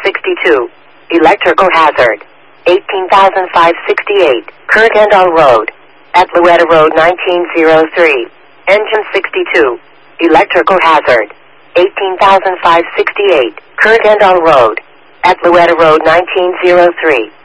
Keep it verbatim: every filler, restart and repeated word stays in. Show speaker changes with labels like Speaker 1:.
Speaker 1: sixty-two. Electrical hazard. eighteen thousand five hundred sixty-eight. Kirkendall Road. At Louetta Road nineteen oh three. Engine sixty-two. Electrical hazard. eighteen thousand five hundred sixty-eight. Kirkendall Road. At Louetta Road nineteen oh three.